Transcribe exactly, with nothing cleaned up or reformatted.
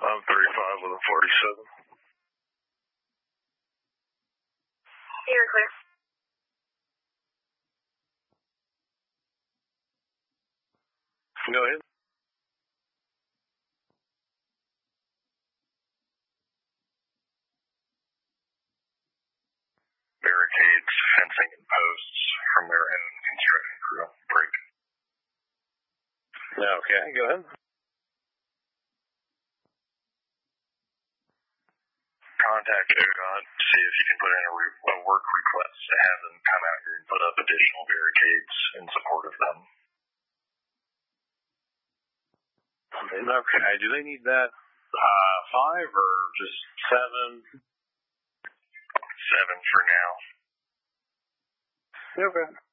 I'm thirty-five with a forty-seven. You're clear. Go ahead. Barricades, fencing, and posts from their own construction crew. Break. Okay, go ahead. Contact O D O T, see if you can put in a, re- a work request to have them come out here and put up additional barricades in support of them. Okay, do they need that uh, five or just seven? Seven for now. Okay.